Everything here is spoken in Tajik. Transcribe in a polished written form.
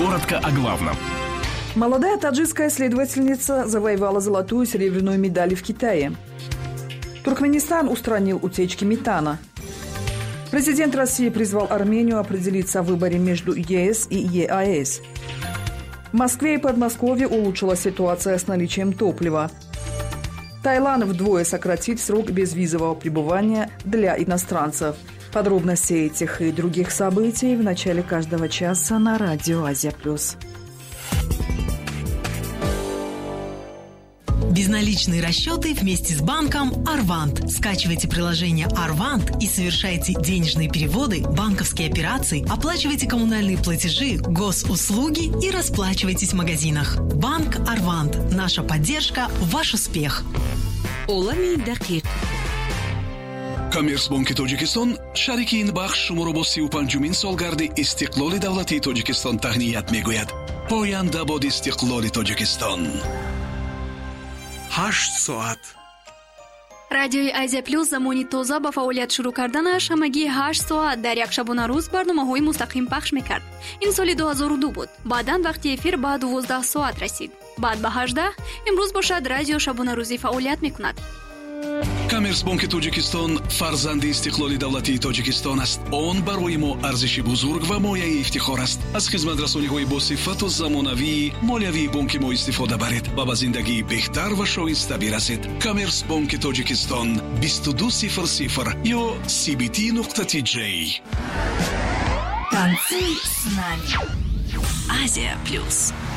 Коротко о главном. Молодая таджикская исследовательница завоевала золотую и серебряную медали в Китае. Туркменистан устранил утечки метана. Президент России призвал Армению определиться в выборе между ЕС и ЕАЭС. В Москве и Подмосковье улучшилась ситуация с наличием топлива. Таиланд вдвое сократит срок безвизового пребывания для иностранцев. Подробности этих и других событий в начале каждого часа на радио Азия+. Безналичные расчеты вместе с банком Арвант. Скачивайте приложение Арвант и совершайте денежные переводы, банковские операции, оплачивайте коммунальные платежи, госуслуги и расплачивайтесь в магазинах. Банк Арвант. Наша поддержка – ваш успех. Олами дақиқ. Коммерцбанки Тоҷикистон шарики ин бахш шуморо бо 35-умин солгарди истиқлоли давлатии Тоҷикистон таҳният мегӯяд. Поянда бод истиқлоли Тоҷикистон. 8 соат. радиои Азия Плюс замони тоза ба фаъолият шурӯъ карданаш ҳамагӣ 8 соат дар як шабона рӯз барномаҳои мустақим пахш мекард. ин соли 2002 буд. баъдан вақти эфир ба 12 соат расид. баъд ба 18. имрӯз бошад радио шабона рӯзӣ фаъолият мекунад. Коммерцбанки Тоҷикистон фарзанди истиқлоли давлатии Тоҷикистон аст. Он барои мо арзиши бузург ва мояи ифтихор аст. аз хизматрасониҳои босифату замонавии молиявии бонки мо истифода баред ва ба зиндагии беҳтар ва шоиста бирасед. Коммерцбанки Тоҷикистон 2200 ё cbt.tj. Танцуй с нами. Азия Плюс.